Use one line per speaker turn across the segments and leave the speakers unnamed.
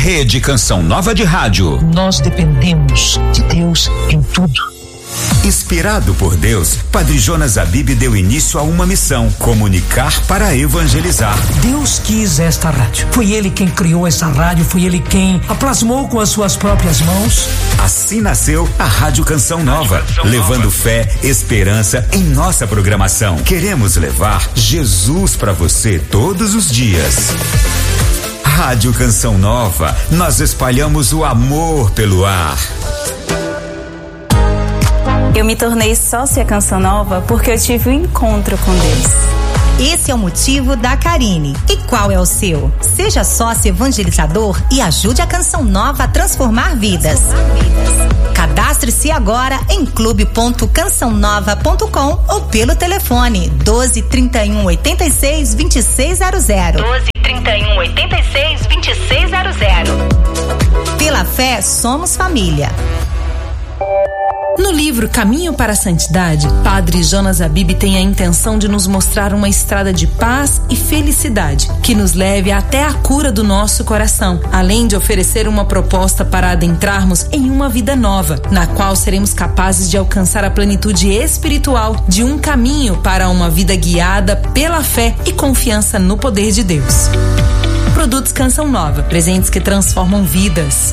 Rede Canção Nova de Rádio.
Nós dependemos de Deus em tudo.
Inspirado por Deus, Padre Jonas Abib deu início a uma missão: comunicar para evangelizar.
Deus quis esta rádio. Foi Ele quem criou essa rádio, foi Ele quem a plasmou com as suas próprias mãos.
Assim nasceu a Rádio Canção Nova, levando fé, esperança em nossa programação. Queremos levar Jesus para você todos os dias. Rádio Canção Nova, nós espalhamos o amor pelo ar.
Eu me tornei sócia Canção Nova porque eu tive um encontro com Deus.
Esse é o motivo da Karine. E qual é o seu? Seja sócio evangelizador e ajude a Canção Nova a transformar vidas. Cadastre-se agora em clube.cançãonova.com ou pelo telefone 12 31 86 2600. 12 31 86 2600. Pela fé, somos família.
No livro Caminho para a Santidade, Padre Jonas Abib tem a intenção de nos mostrar uma estrada de paz e felicidade que nos leve até a cura do nosso coração, além de oferecer uma proposta para adentrarmos em uma vida nova, na qual seremos capazes de alcançar a plenitude espiritual de um caminho para uma vida guiada pela fé e confiança no poder de Deus. Produtos Canção Nova, presentes que transformam vidas.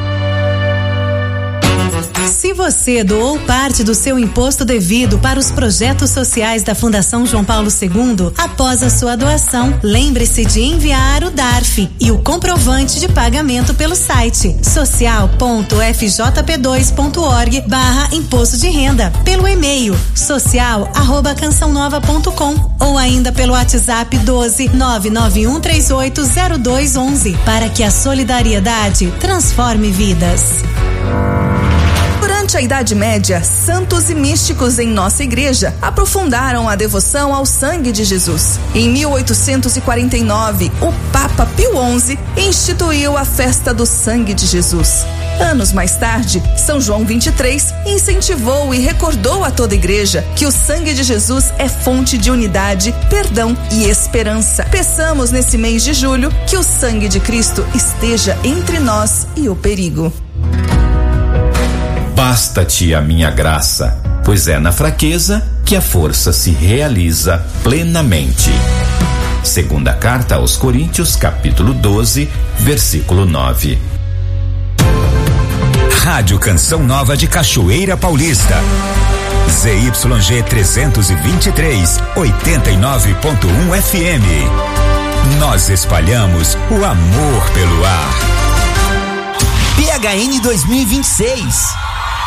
Se você doou parte do seu imposto devido para os projetos sociais da Fundação João Paulo II, após a sua doação, lembre-se de enviar o DARF e o comprovante de pagamento pelo site social.fjp2.org/imposto de renda, pelo e-mail social@cançãonova.com ou ainda pelo WhatsApp 12 991380211 para que a solidariedade transforme vidas.
Durante a Idade Média, santos e místicos em nossa igreja aprofundaram a devoção ao sangue de Jesus. Em 1849, o Papa Pio XI instituiu a festa do sangue de Jesus. Anos mais tarde, São João 23 incentivou e recordou a toda a igreja que o sangue de Jesus é fonte de unidade, perdão e esperança. Peçamos nesse mês de julho que o sangue de Cristo esteja entre nós e o perigo.
Basta-te a minha graça, pois é na fraqueza que a força se realiza plenamente. Segunda carta aos Coríntios, capítulo 12, versículo 9.
Rádio Canção Nova de Cachoeira Paulista. ZYG 323, 89.1 FM. Nós espalhamos o amor pelo ar.
PHN 2026.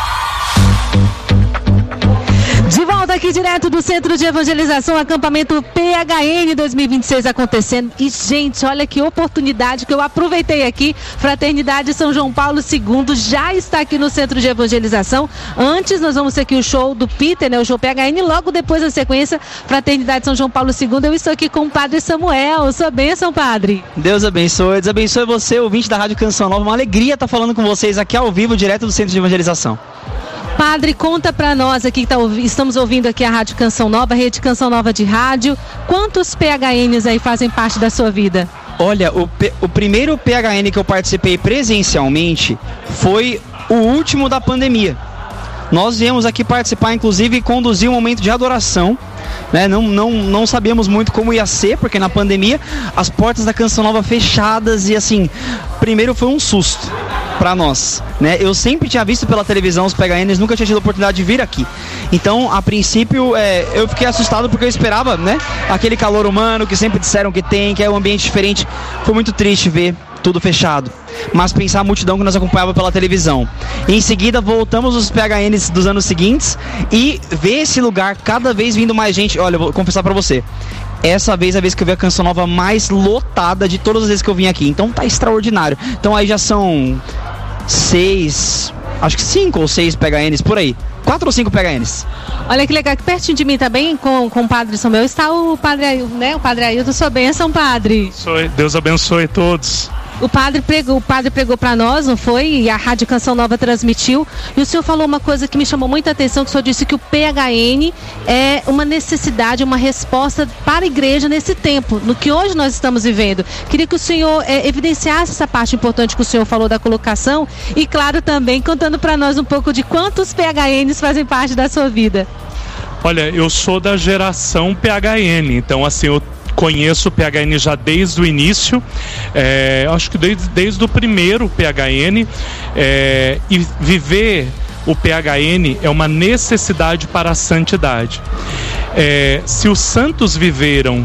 De volta aqui direto do Centro de Evangelização, acampamento PHN 2026 acontecendo. E, gente, olha que oportunidade que eu aproveitei aqui. Fraternidade São João Paulo II já está aqui no Centro de Evangelização. Antes nós vamos ter aqui o show do Peter, né? O show PHN. Logo depois, na sequência, Fraternidade São João Paulo II. Eu estou aqui com o Padre Samuel. Sua bênção, Padre.
Deus abençoe. Deus abençoe você, ouvinte da Rádio Canção Nova. Uma alegria estar falando com vocês aqui ao vivo, direto do Centro de Evangelização.
Padre, conta pra nós aqui que estamos ouvindo aqui a Rádio Canção Nova, a Rede Canção Nova de Rádio. Quantos PHNs aí fazem parte da sua vida?
Olha, o primeiro PHN que eu participei presencialmente foi o último da pandemia. Nós viemos aqui participar, inclusive, e conduzir um momento de adoração. Né? Não sabíamos muito como ia ser, porque na pandemia as portas da Canção Nova fechadas e assim, primeiro foi um susto para nós, né? Eu sempre tinha visto pela televisão os PHNs, nunca tinha tido a oportunidade de vir aqui. Então, a princípio, eu fiquei assustado porque eu esperava, né? Aquele calor humano que sempre disseram que tem, que é um ambiente diferente. Foi muito triste ver tudo fechado, mas pensar a multidão que nos acompanhava pela televisão. Em seguida, voltamos os PHNs dos anos seguintes e ver esse lugar cada vez vindo mais gente. Olha, eu vou confessar pra você, essa vez é a vez que eu vi a Canção Nova mais lotada de todas as vezes que eu vim aqui. Então tá extraordinário. Então aí já são 5 ou 6 PHNs por aí. 4 ou 5 PHNs.
Olha que legal, que pertinho de mim também, com o Padre Samuel, está o Padre Ailton, né? O Padre Ailton, sua bênção, Padre.
Deus abençoe todos.
O padre pregou para nós, não foi? E a Rádio Canção Nova transmitiu. E o senhor falou uma coisa que me chamou muita atenção, que o senhor disse que o PHN é uma necessidade, uma resposta para a igreja nesse tempo, no que hoje nós estamos vivendo. Queria que o senhor evidenciasse essa parte importante que o senhor falou da colocação e, claro, também contando para nós um pouco de quantos PHNs fazem parte da sua vida.
Olha, eu sou da geração PHN, então assim, eu conheço o PHN já desde o início, acho que desde o primeiro PHN, e viver o PHN é uma necessidade para a santidade. Se os santos viveram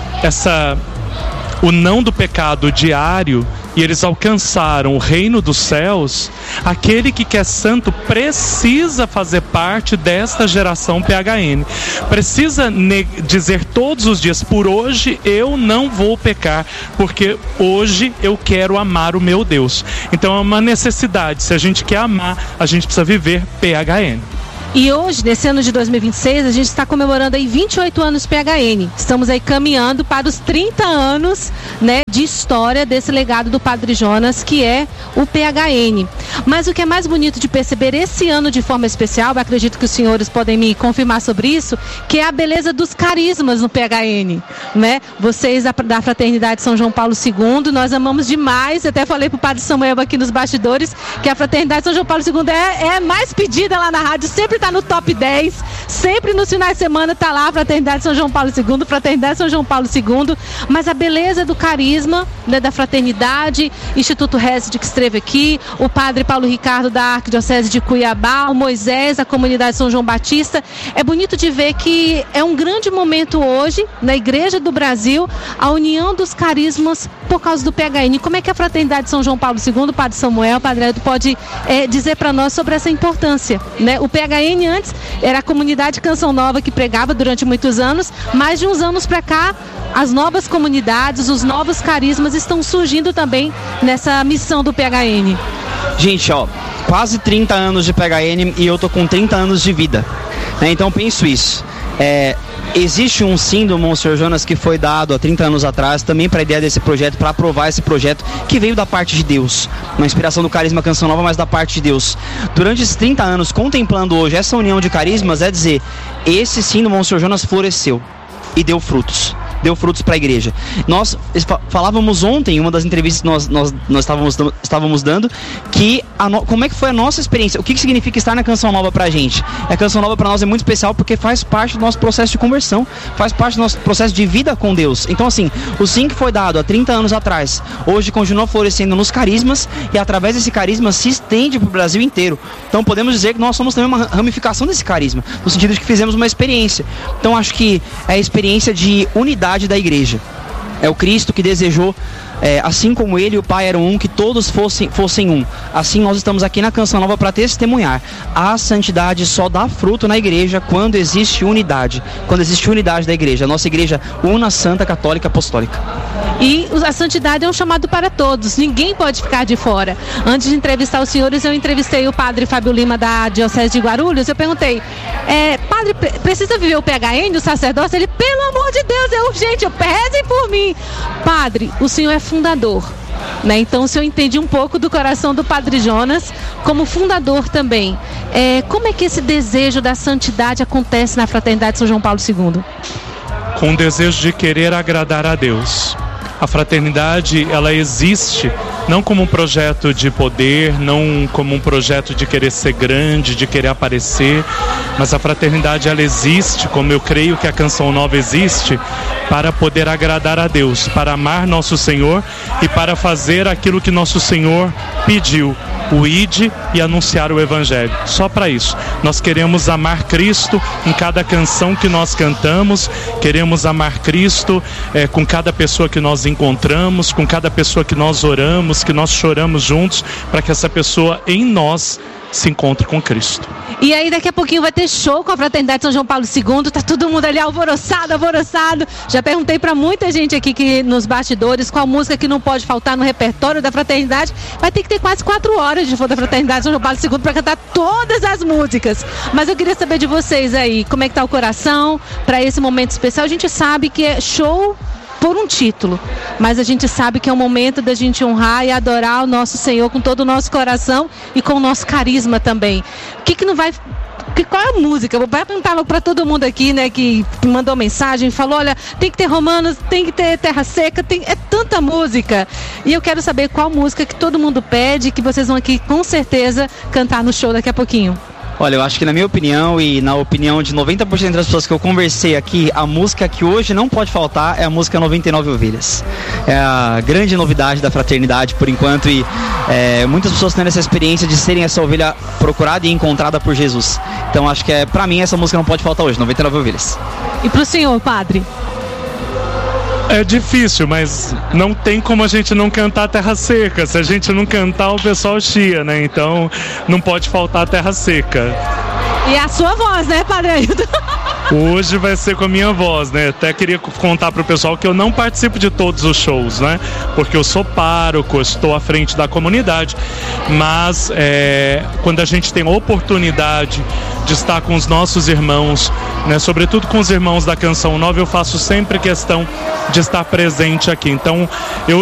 o não do pecado diário e eles alcançaram o reino dos céus, aquele que quer santo precisa fazer parte desta geração PHN. Precisa dizer todos os dias: por hoje eu não vou pecar, porque hoje eu quero amar o meu Deus. Então é uma necessidade. Se a gente quer amar, a gente precisa viver PHN.
E hoje, nesse ano de 2026, a gente está comemorando aí 28 anos PHN. Estamos aí caminhando para os 30 anos, né, de história desse legado do Padre Jonas, que é o PHN. Mas o que é mais bonito de perceber esse ano de forma especial, eu acredito que os senhores podem me confirmar sobre isso, que é a beleza dos carismas no PHN, né? Vocês da Fraternidade São João Paulo II, nós amamos demais. Eu até falei para o Padre Samuel aqui nos bastidores que a Fraternidade São João Paulo II é mais pedida lá na rádio, sempre está no top 10, sempre nos finais de semana está lá a Fraternidade São João Paulo II, Fraternidade São João Paulo II, mas a beleza do carisma, né, da fraternidade, Instituto Resed que esteve aqui, o Padre Paulo Ricardo da Arquidiocese de Cuiabá, o Moisés da Comunidade São João Batista. É bonito de ver que é um grande momento hoje, na Igreja do Brasil, a união dos carismas por causa do PHN. Como é que a Fraternidade São João Paulo II, o Padre Samuel, o Padre Edu, pode dizer para nós sobre essa importância, né? O PHN antes era a comunidade Canção Nova que pregava durante muitos anos, mas de uns anos para cá as novas comunidades, os novos carismas estão surgindo também nessa missão do PHN.
Gente, quase 30 anos de PHN e eu tô com 30 anos de vida, né? Então penso isso. Existe um sim do Monsenhor Jonas que foi dado há 30 anos atrás também para a ideia desse projeto, para aprovar esse projeto que veio da parte de Deus, uma inspiração do carisma Canção Nova, mas da parte de Deus. Durante esses 30 anos, contemplando hoje essa união de carismas, é dizer, esse sim do Monsenhor Jonas floresceu e deu frutos para a igreja. Nós falávamos ontem, em uma das entrevistas que nós estávamos dando, que como é que foi a nossa experiência, o que significa estar na Canção Nova pra gente. A Canção Nova para nós é muito especial porque faz parte do nosso processo de conversão, faz parte do nosso processo de vida com Deus. Então assim, o sim que foi dado há 30 anos atrás, hoje continua florescendo nos carismas e através desse carisma se estende para o Brasil inteiro. Então podemos dizer que nós somos também uma ramificação desse carisma, no sentido de que fizemos uma experiência. Então acho que é a experiência de unidade da igreja. É o Cristo que desejou, assim como ele e o Pai eram um, que todos fossem um. Assim nós estamos aqui na Canção Nova para testemunhar. A santidade só dá fruto na igreja quando existe unidade. Quando existe unidade da igreja. A nossa igreja una, santa, católica, apostólica.
E a santidade é um chamado para todos, ninguém pode ficar de fora. Antes de entrevistar os senhores, eu entrevistei o Padre Fábio Lima da Diocese de Guarulhos. Eu perguntei, padre, precisa viver o PHN, o sacerdócio? Ele, pelo amor de Deus, é urgente, rezem por mim. Padre, o senhor é fundador, né? Então o senhor entende um pouco do coração do Padre Jonas como fundador também. Como é que esse desejo da santidade acontece na Fraternidade São João Paulo II?
Com o desejo de querer agradar a Deus. A fraternidade, ela existe não como um projeto de poder, não como um projeto de querer ser grande, de querer aparecer, mas a fraternidade, ela existe, como eu creio que a Canção Nova existe, para poder agradar a Deus, para amar nosso Senhor e para fazer aquilo que nosso Senhor pediu, o ide e anunciar o Evangelho. Só para isso. Nós queremos amar Cristo em cada canção que nós cantamos, queremos amar Cristo com cada pessoa que nós encontramos, com cada pessoa que nós oramos, que nós choramos juntos, para que essa pessoa em nós se encontre com Cristo.
E aí daqui a pouquinho vai ter show com a Fraternidade São João Paulo II, tá todo mundo ali alvoroçado. Já perguntei pra muita gente aqui que nos bastidores qual música que não pode faltar no repertório da Fraternidade. Vai ter que ter quase 4 horas de da Fraternidade São João Paulo II pra cantar todas as músicas. Mas eu queria saber de vocês aí, como é que tá o coração pra esse momento especial. A gente sabe que é show por um título, mas a gente sabe que é um momento da gente honrar e adorar o nosso Senhor com todo o nosso coração e com o nosso carisma também. O que não vai... Qual é a música? Vou perguntar para todo mundo aqui, né, que mandou mensagem, falou, olha, tem que ter Romanos, tem que ter Terra Seca, é tanta música. E eu quero saber qual música que todo mundo pede, que vocês vão aqui com certeza cantar no show daqui a pouquinho.
Olha, eu acho que na minha opinião e na opinião de 90% das pessoas que eu conversei aqui, a música que hoje não pode faltar é a música 99 Ovelhas. É a grande novidade da fraternidade por enquanto e muitas pessoas tendo essa experiência de serem essa ovelha procurada e encontrada por Jesus. Então acho que pra mim essa música não pode faltar hoje, 99 Ovelhas.
E pro senhor, padre?
É difícil, mas não tem como a gente não cantar Terra Seca. Se a gente não cantar, o pessoal chia, né? Então não pode faltar Terra Seca.
E a sua voz, né, Padre Ailton?
Hoje vai ser com a minha voz, né? Até queria contar pro pessoal que eu não participo de todos os shows, né? Porque eu sou pároco, estou à frente da comunidade. Mas quando a gente tem a oportunidade de estar com os nossos irmãos, né? Sobretudo com os irmãos da Canção Nova, eu faço sempre questão de estar presente aqui. Então, eu